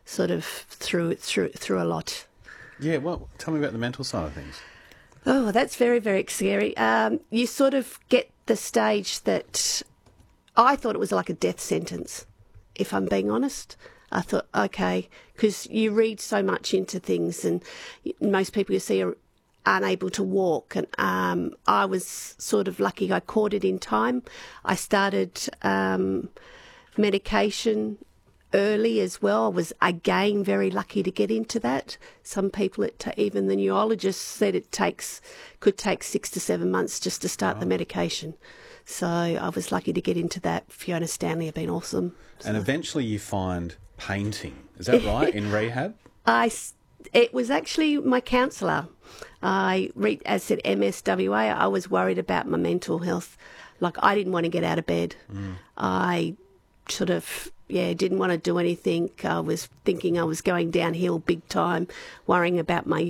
sort of through a lot. Yeah, well, tell me about the mental side of things. Oh, that's very, very scary. You sort of get the stage that I thought it was like a death sentence, if I'm being honest. I thought, okay, because you read so much into things, and most people you see are unable to walk. And I was sort of lucky I caught it in time. I started medication early as well. I was again very lucky to get into that. Some people, even the neurologist said could take 6 to 7 months just to start the medication. So I was lucky to get into that. Fiona Stanley have been awesome. And eventually you find painting. Is that right, in rehab? It was actually my counsellor. As I said, MSWA, I was worried about my mental health. Like, I didn't want to get out of bed. I sort of, didn't want to do anything. I was thinking I was going downhill big time, worrying about my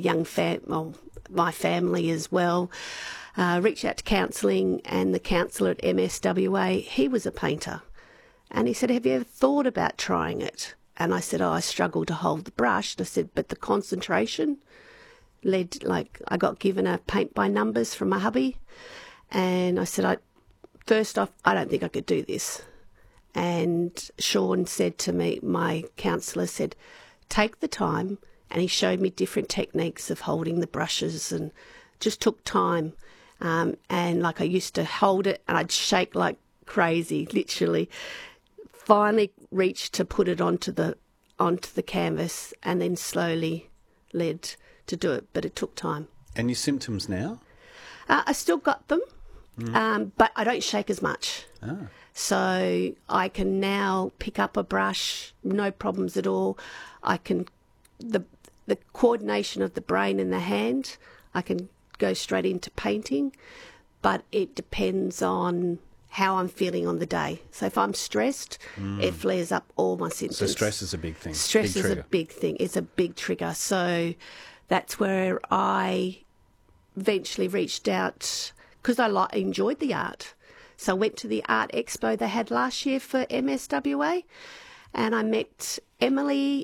my family as well. Reached out to counselling, and the counsellor at MSWA, he was a painter. And he said, have you ever thought about trying it? And I said, I struggle to hold the brush. And I said, but the concentration led, I got given a paint by numbers from my hubby. And I said, first off, I don't think I could do this. And Sean said to me, my counsellor said, take the time. And he showed me different techniques of holding the brushes, and just took time. And I used to hold it and I'd shake like crazy, literally. Finally reached to put it onto the canvas, and then slowly led to do it. But it took time. And your symptoms now? I still got them, but I don't shake as much. Ah. So I can now pick up a brush, no problems at all. I can, the coordination of the brain and the hand, I can go straight into painting, but it depends on how I'm feeling on the day. So if I'm stressed, it flares up all my symptoms. So stress is a big thing. Stress is a big thing. It's a big trigger. So that's where I eventually reached out, because I enjoyed the art. So I went to the art expo they had last year for MSWA, and I met Emily,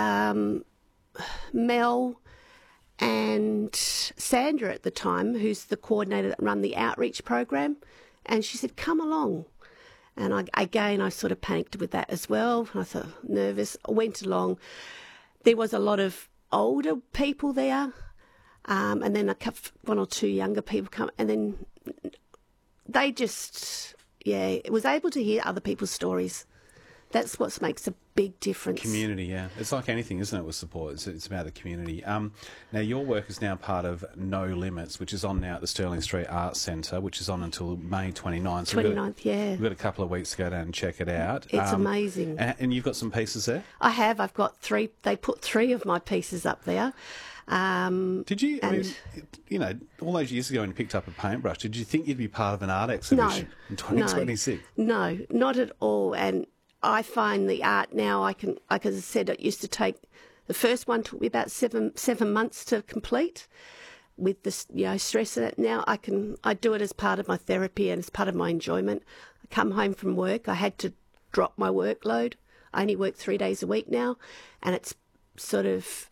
Mel, and Sandra at the time, who's the coordinator that run the outreach program. And she said, come along. And I sort of panicked with that as well. I thought, nervous. I went along. There was a lot of older people there, and then one or two younger people come. And then they just, was able to hear other people's stories. That's what makes a big difference. Community, yeah. It's like anything, isn't it, with support? It's about the community. Now, your work is now part of No Limits, which is on now at the Stirling Street Arts Centre, which is on until May 29th. So 29th, we've got a couple of weeks to go down and check it out. It's amazing. And you've got some pieces there? I have. I've got 3. They put 3 of my pieces up there. Did you, all those years ago when you picked up a paintbrush, did you think you'd be part of an art exhibition in 2026? No, not at all. And I find the art now, as I said, it used to take, the first one took me about seven months to complete with the stress of it. Now I do it as part of my therapy and as part of my enjoyment. I come home from work, I had to drop my workload. I only work 3 days a week now, and it's sort of,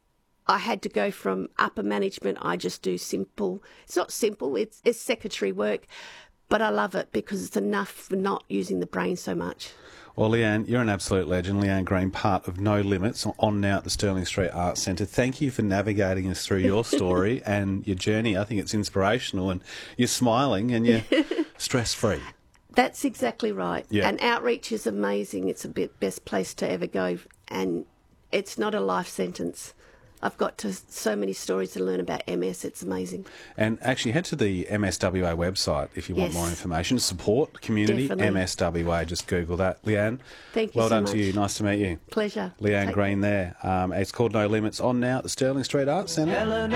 I had to go from upper management. I just do simple, it's not simple, it's secretary work, but I love it because it's enough for not using the brain so much. Well, Leanne, you're an absolute legend. Leanne Green, part of No Limits, on now at the Stirling Street Arts Centre. Thank you for navigating us through your story and your journey. I think it's inspirational, and you're smiling and you're stress-free. That's exactly right. Yeah. And outreach is amazing. It's the best place to ever go, and it's not a life sentence. I've got so many stories to learn about MS. It's amazing. And actually, head to the MSWA website if you want more information. Support community, Definitely. MSWA. Just Google that. Leanne, thank you well so done much. to you. Nice to meet you. Pleasure. Leanne Green there. It's called No Limits, on now at the Stirling Street Arts Centre.